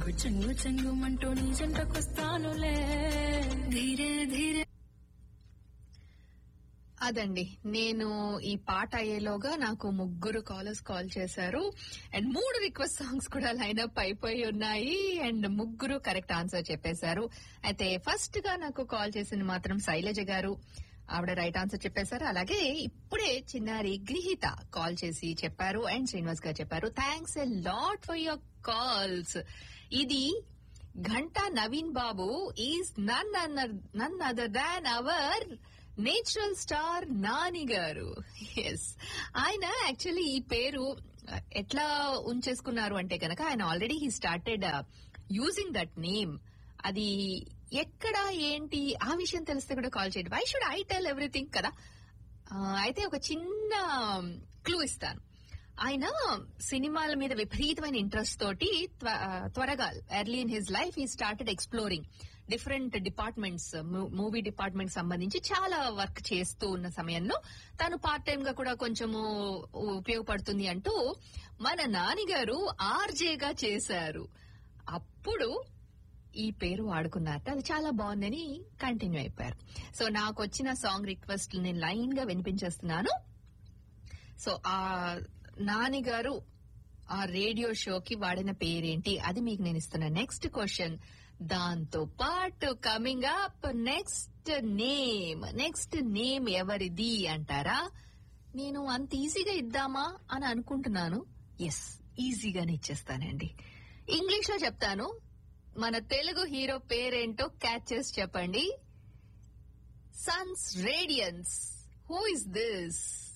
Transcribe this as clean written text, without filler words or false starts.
చెంగు చెంగుమంటూ నీ జంటకొస్తానులే ధీరే ధీరే. అదండి, నేను ఈ పాట అయ్యేలోగా నాకు 3 కాలర్స్ కాల్ చేశారు అండ్ 3 రిక్వెస్ట్ సాంగ్స్ కూడా లైన్అప్ అయిపోయి ఉన్నాయి అండ్ 3 కరెక్ట్ ఆన్సర్ చెప్పేశారు. అయితే ఫస్ట్ గా నాకు కాల్ చేసింది మాత్రం శైలజ గారు, ఆవిడ రైట్ ఆన్సర్ చెప్పేశారు. అలాగే ఇప్పుడే చిన్నారి గ్రహీత కాల్ చేసి చెప్పారు అండ్ శ్రీనివాస్ గారు చెప్పారు. Thanks a lot for your calls. ఇది ఘంటా నవీన్ బాబు is none other than hour natural star Nani గారు. ఎస్, ఆయన యాక్చువల్లీ ఈ పేరు ఎట్లా ఉంచేసుకున్నారు అంటే కనుక ఆయన already he started using that name. అది ఎక్కడ ఏంటి ఆ విషయం తెలిస్తే కూడా కాల్ చేయండి. Why should I tell everything కదా. అయితే ఒక చిన్న క్లూ ఇస్తాను. ఆయన సినిమాల మీద విపరీతమైన ఇంట్రెస్ట్ తోటి త్వరగా early in his life he started exploring different departments, movie department సంబంధించి చాలా వర్క్ చేస్తూ ఉన్న సమయంలో తను పార్ట్ టైం గా కూడా కొంచెము ఉపయోగపడుతుంది అంటూ మన నానిగారు ఆర్జేగా చేశారు. అప్పుడు ఈ పేరు వాడుకున్నారట. అది చాలా బాగుందని కంటిన్యూ అయిపోయారు. సో నాకు వచ్చిన సాంగ్ రిక్వెస్ట్ నేను లైన్ గా వినిపించేస్తున్నాను. సో ఆ నానిగారు ఆ రేడియో షోకి వాడిన పేరేంటి అది మీకు నేను ఇస్తున్నా నెక్స్ట్ క్వశ్చన్. దాంతో పాటు కమింగ్ అప్ నెక్స్ట్ నేమ్ ఎవరిది అంటారా? నేను అంత ఈజీగా ఇద్దామా అని అనుకుంటున్నాను. ఎస్, ఈజీగానే ఇచ్చేస్తానండి. ఇంగ్లీష్ లో చెప్తాను. మన తెలుగు హీరో పేరేంటో క్యాచ్ చేసి చెప్పండి. Sons radians. Who is this?